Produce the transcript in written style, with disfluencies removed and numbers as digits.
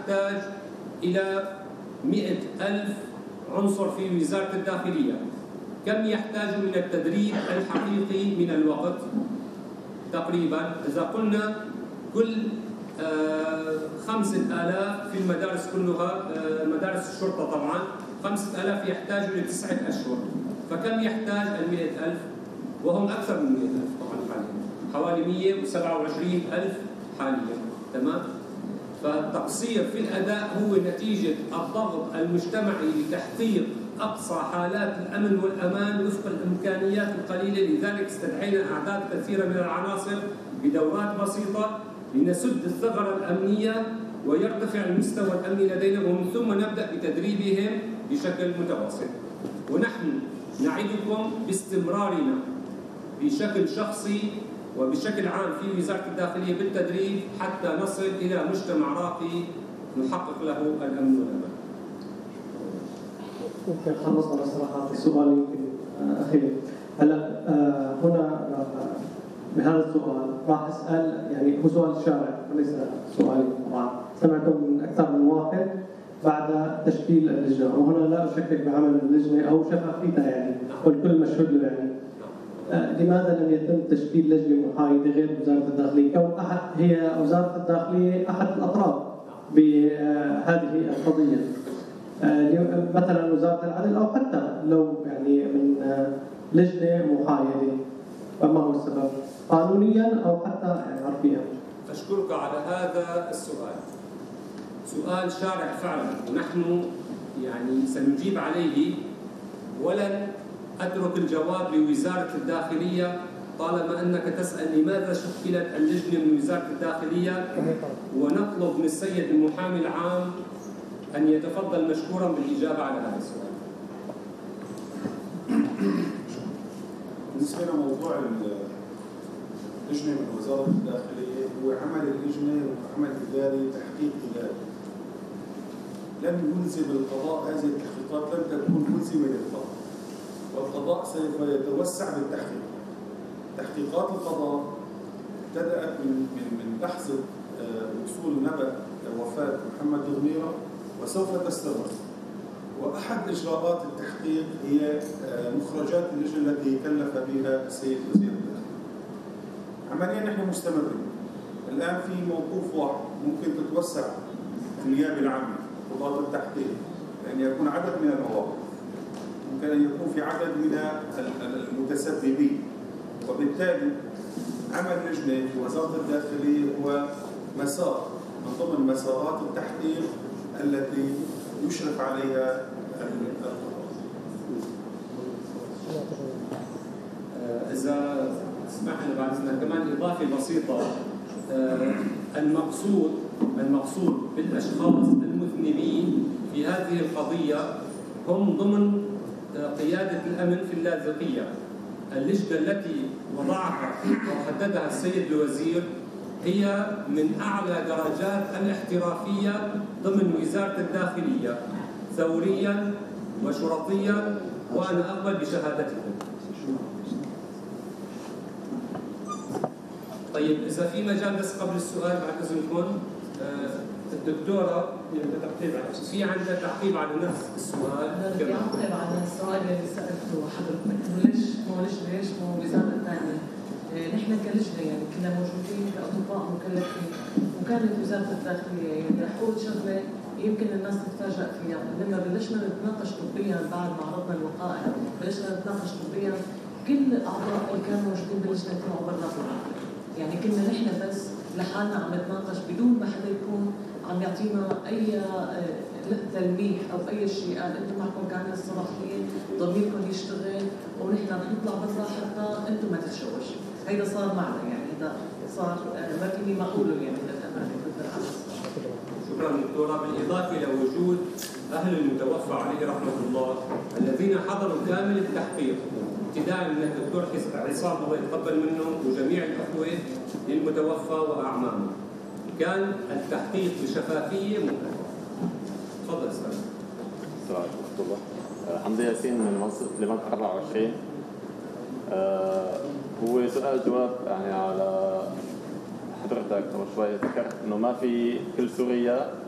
نحتاج إلى 100,000 عنصر في وزارة الداخلية. كم يحتاج من التدريب الحقيقي من الوقت؟ تقريبا إذا قلنا كل 5,000 في المدارس كلها، مدارس الشرطة طبعا 5,000 يحتاجوا ل9 أشهر، فكم يحتاج 100,000؟ وهم أكثر من 100,000 طبعا حاليا، حوالي 127,000 حاليا. تمام؟ فالتقصير في الأداء هو نتيجة الضغط المجتمعي لتحقيق أقصى حالات الأمن والأمان وفق الإمكانيات القليلة. لذلك استدعينا أعداد كثيرة من العناصر بدورات بسيطة لنسد الثغرة الأمنية ويرتفع المستوى الأمني لدينا، ومن ثم نبدأ بتدريبهم بشكل متواصل. ونحن نعدكم باستمرارنا بشكل شخصي وبشكل عام في وزارة الداخلية بالتدريب حتى نصل إلى مجتمع راقي نحقق له الأمن والأمان. يمكن خلصنا صراحة السؤال يمكن أخير. هلا هنا بهذا السؤال راح أسأل، يعني هو سؤال الشارع وليس سؤالي طبعا. سمعته من أكثر من واحد بعد تشكيل اللجنة، وهنا لا أشكك بعمل اللجنة أو شفافيتها يعني والكل مشهود له يعني. لماذا لم يتم تشكيل لجنة محايدة غير وزارة الداخلية؟ كون هي وزارة الداخلية أحد الأطراف بهذه القضية. مثلا وزارة العدل أو حتى لو يعني من لجنة محايدة، فما هو السبب؟ قانونيا أو حتى يعني عرفيا؟ أشكرك على هذا السؤال. سؤال شارع فعلا، ونحن يعني سنجيب عليه، ولن أترك الجواب لوزارة الداخلية طالما أنك تسأل لماذا شكلت اللجنة من وزارة الداخلية، ونطلب من السيد المحامي العام أن يتفضل مشكورا بالإجابة على هذا السؤال. بالنسبة لموضوع اللجنة من وزارة الداخلية، هو عمل اللجنة وعمل إداري، تحقيق إداري. لم يلزم القضاء هذه التحقيقات، لم تكون ملزمة للقضاء، والقضاء سوف يتوسع بالتحقيق. تحقيقات القضاء ابتدأت من بحث وصول نبأ وفاة محمد دغنيرة وسوف تستمر. وأحد إجراءات التحقيق هي مخرجات اللجنة التي كلف بها السيد وزير الداخلية. عمليا نحن مستمرين. الآن في موقوف واحد ممكن تتوسع النيابة العامة قضاة التحقيق، لأن يكون عدد من المواقف، ممكن أن يكون في عدد من المتسببين، وبالتالي عمل لجنة في وزارة الداخلية هو مسار من ضمن مسارات التحقيق التي يشرف عليها القضاء. إذا اسمحنا بعد إذنك كمان إضافة بسيطة، المقصود بالأشخاص المذنبين في هذه القضية هم ضمن قيادة الأمن في اللاذقية. اللجنة التي وضعها أو حددها السيد الوزير هي من أعلى درجات الاحترافية ضمن وزارة الداخلية، ثوريا وشرطيا، وأنا أقبل بشهادتكم. طيب إذا في مجال بس قبل السؤال بعد إذنكم، الدكتورة في عندها تعقيب على نفس السؤال. يعقب على السؤال اللي سألته حضرتك، إنه ليش مو وزارة ثانية؟ نحن كلجنة يعني كنا موجودين كأطباء مكلفين، وكانت وزارة الداخلية يعني رح أقول شغلة يمكن الناس تتفاجأ فيها. لما بلشنا نتناقش طبيا بعد ما عرضنا الوقائع، بلشنا نتناقش طبيا، كل الأعضاء اللي كانوا موجودين باللجنة طلعوا برا. يعني كنا نحن بس لحالنا عم نتناقش بدون ما حدا يكون عم يعطينا اي تلميح او اي شيء، قال انتم معكم كامل الصلاحيه، ضميركم يشتغل، ونحن رح نطلع برا حتى انتم ما تتشوشوا. هيدا صار معنا، يعني هذا صار ما فيني ما اقوله يعني للامانه. شكرا دكتوره. بالاضافه لوجود اهل المتوفى عليه رحمه الله الذين حضروا كامل التحقيق، ابتداء من الدكتور عصام الله يتقبل منه وجميع الاخوه للمتوفى واعمامه، كان التحقيق بشفافيه ممتازه. تفضل استاذ. السلام عليكم ورحمه الله. حمدي ياسين من منصه ليفانت 24. هو سؤال جواب يعني على حضرتك قبل شوي ذكرت انه ما في كل سوريا